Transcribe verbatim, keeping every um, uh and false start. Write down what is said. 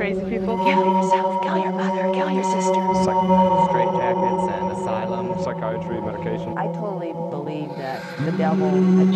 crazy people. Kill yourself, kill your mother, kill your sister. Psych- straight jackets and asylum, psychiatry, medication. I totally believe that the devil